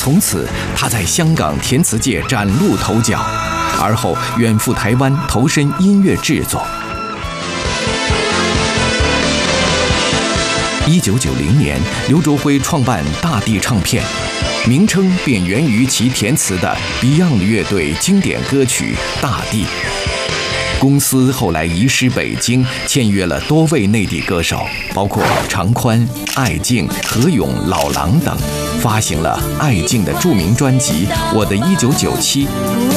从此他在香港填词界崭露头角，而后远赴台湾投身音乐制作。1990年，刘卓辉创办大地唱片，名称便源于其填词的 Beyond 乐队经典歌曲《大地》。公司后来移师北京，签约了多位内地歌手，包括常宽、艾敬、何勇、老狼等，发行了艾敬的著名专辑《我的1997》。